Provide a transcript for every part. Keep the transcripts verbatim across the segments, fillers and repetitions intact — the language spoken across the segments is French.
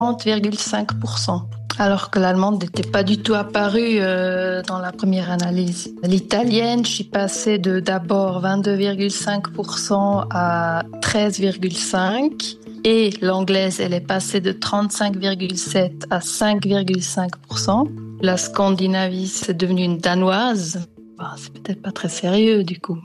trente virgule cinq pour cent. Alors que l'allemande n'était pas du tout apparue euh, dans la première analyse. L'italienne, je suis passée de d'abord vingt-deux virgule cinq pour cent à treize virgule cinq pour cent. Et l'anglaise, elle est passée de trente-cinq virgule sept pour cent à cinq virgule cinq pour cent. La Scandinavie, c'est devenu une danoise. Bah, c'est peut-être pas très sérieux du coup.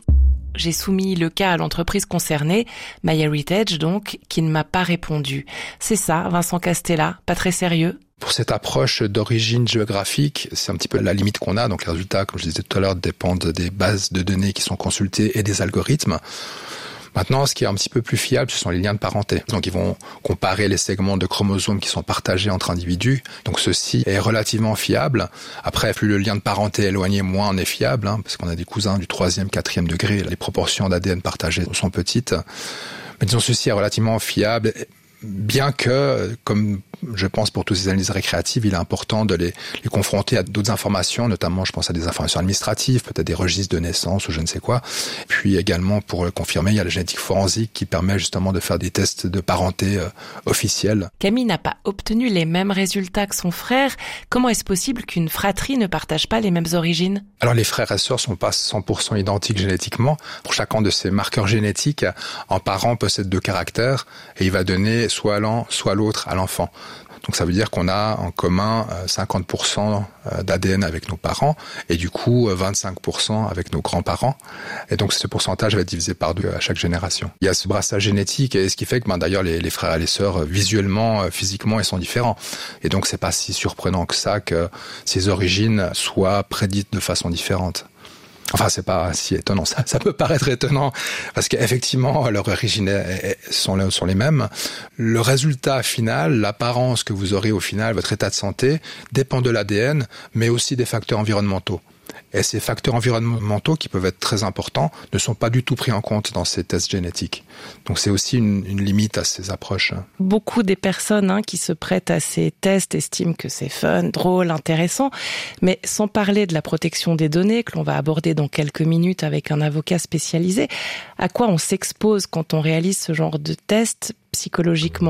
J'ai soumis le cas à l'entreprise concernée, MyHeritage donc, qui ne m'a pas répondu. C'est ça, Vincent Castella, pas très sérieux ? Pour cette approche d'origine géographique, c'est un petit peu la limite qu'on a. Donc les résultats, comme je disais tout à l'heure, dépendent des bases de données qui sont consultées et des algorithmes. Maintenant, ce qui est un petit peu plus fiable, ce sont les liens de parenté. Donc ils vont comparer les segments de chromosomes qui sont partagés entre individus. Donc ceci est relativement fiable. Après, plus le lien de parenté est éloigné, moins on est fiable, hein, parce qu'on a des cousins du troisième, quatrième degré. Les proportions d'A D N partagées sont petites. Mais disons, ceci est relativement fiable. Bien que, comme je pense pour toutes ces analyses récréatives, il est important de les, les confronter à d'autres informations, notamment je pense à des informations administratives, peut-être des registres de naissance ou je ne sais quoi. Puis également, pour le confirmer, il y a la génétique forensique qui permet justement de faire des tests de parenté euh, officiels. Camille n'a pas obtenu les mêmes résultats que son frère. Comment est-ce possible qu'une fratrie ne partage pas les mêmes origines ? Alors les frères et sœurs sont pas cent pour cent identiques génétiquement. Pour chacun de ces marqueurs génétiques, un parent possède deux caractères et il va donner soit l'un, soit l'autre à l'enfant. Donc ça veut dire qu'on a en commun cinquante pour cent d'A D N avec nos parents et du coup vingt-cinq pour cent avec nos grands-parents. Et donc ce pourcentage va être divisé par deux à chaque génération. Il y a ce brassage génétique et ce qui fait que ben, d'ailleurs les, les frères et les sœurs visuellement, physiquement, ils sont différents. Et donc c'est pas si surprenant que ça que ces origines soient prédites de façon différente. Enfin, c'est pas si étonnant. Ça, ça peut paraître étonnant parce qu'effectivement, leurs origines sont, sont les mêmes. Le résultat final, l'apparence que vous aurez au final, votre état de santé, dépend de l'A D N, mais aussi des facteurs environnementaux. Et ces facteurs environnementaux, qui peuvent être très importants, ne sont pas du tout pris en compte dans ces tests génétiques. Donc c'est aussi une, une limite à ces approches. Beaucoup des personnes hein, qui se prêtent à ces tests estiment que c'est fun, drôle, intéressant. Mais sans parler de la protection des données, que l'on va aborder dans quelques minutes avec un avocat spécialisé, à quoi on s'expose quand on réalise ce genre de test psychologiquement ?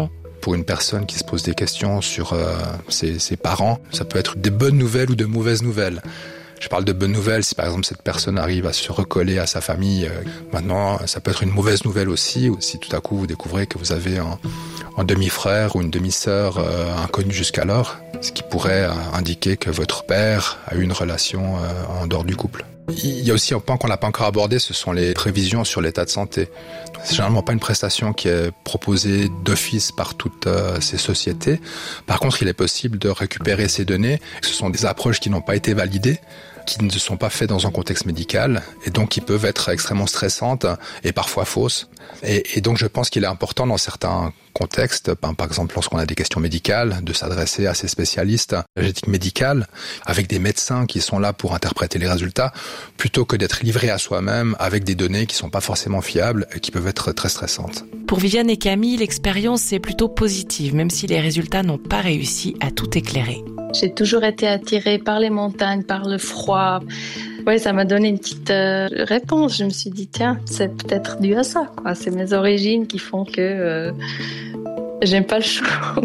Pour une personne qui se pose des questions sur euh, ses, ses parents, ça peut être des bonnes nouvelles ou de mauvaises nouvelles. Je parle de bonnes nouvelles si par exemple cette personne arrive à se recoller à sa famille. Maintenant, ça peut être une mauvaise nouvelle aussi, ou si tout à coup vous découvrez que vous avez un, un demi-frère ou une demi-sœur euh, inconnue jusqu'alors, ce qui pourrait euh, indiquer que votre père a eu une relation euh, en dehors du couple. Il y a aussi un point qu'on n'a pas encore abordé, ce sont les prévisions sur l'état de santé. C'est généralement pas une prestation qui est proposée d'office par toutes euh, ces sociétés. Par contre, il est possible de récupérer ces données. Ce sont des approches qui n'ont pas été validées, qui ne se sont pas faites dans un contexte médical et donc qui peuvent être extrêmement stressantes et parfois fausses. Et, et donc je pense qu'il est important dans certains contextes, par exemple lorsqu'on a des questions médicales, de s'adresser à ces spécialistes de génétique médicale avec des médecins qui sont là pour interpréter les résultats plutôt que d'être livré à soi-même avec des données qui sont pas forcément fiables et qui peuvent être très stressantes. Pour Viviane et Camille, l'expérience est plutôt positive, même si les résultats n'ont pas réussi à tout éclairer. J'ai toujours été attirée par les montagnes, par le froid. Ouais, ça m'a donné une petite euh, réponse. Je me suis dit, tiens, c'est peut-être dû à ça, quoi. C'est mes origines qui font que euh, j'aime pas le chaud.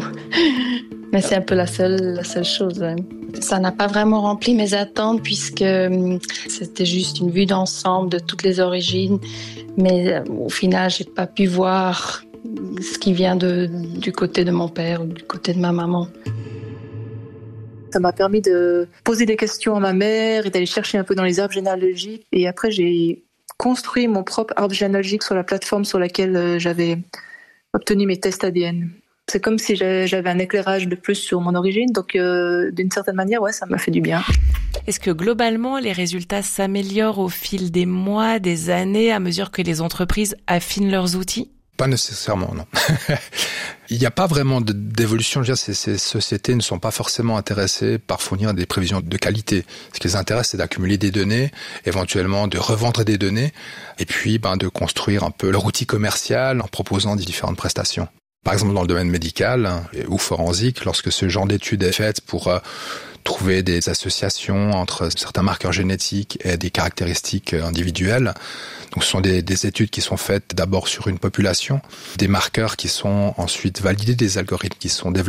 Mais c'est un peu la seule, la seule chose. Ouais. Ça n'a pas vraiment rempli mes attentes puisque euh, c'était juste une vue d'ensemble de toutes les origines. Mais euh, au final, j'ai pas pu voir ce qui vient de, du côté de mon père ou du côté de ma maman. Ça m'a permis de poser des questions à ma mère et d'aller chercher un peu dans les arbres généalogiques. Et après, j'ai construit mon propre arbre généalogique sur la plateforme sur laquelle j'avais obtenu mes tests A D N. C'est comme si j'avais un éclairage de plus sur mon origine. Donc, euh, d'une certaine manière, ouais, ça m'a fait du bien. Est-ce que globalement, les résultats s'améliorent au fil des mois, des années, à mesure que les entreprises affinent leurs outils ? Pas nécessairement, non. Il n'y a pas vraiment de, d'évolution. Je veux dire, ces, ces sociétés ne sont pas forcément intéressées par fournir des prévisions de qualité. Ce qui les intéresse, c'est d'accumuler des données, éventuellement de revendre des données, et puis ben, de construire un peu leur outil commercial en proposant des différentes prestations. Par exemple, dans le domaine médical ou forensique, lorsque ce genre d'étude est faite pour euh, trouver des associations entre certains marqueurs génétiques et des caractéristiques individuelles. Donc, ce sont des, des études qui sont faites d'abord sur une population, des marqueurs qui sont ensuite validés, des algorithmes qui sont développés